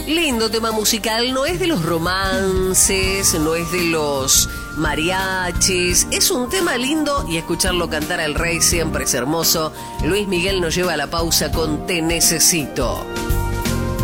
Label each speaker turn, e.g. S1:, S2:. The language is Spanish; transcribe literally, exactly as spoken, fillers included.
S1: Lindo tema musical, no es de los romances, no es de los mariachis, es un tema lindo y escucharlo cantar al rey siempre es hermoso. Luis Miguel nos lleva a la pausa con Te Necesito.